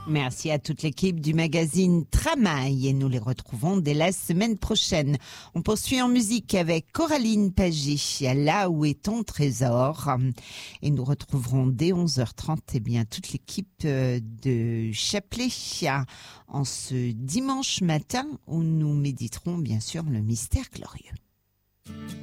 Merci à toute l'équipe du magazine Tramail et nous les retrouvons dès la semaine prochaine. On poursuit en musique avec Coraline Pagé, Là où est ton trésor. Et nous retrouverons dès 11h30 toute l'équipe de Chapelet en ce dimanche matin où nous méditerons bien sûr le mystère glorieux.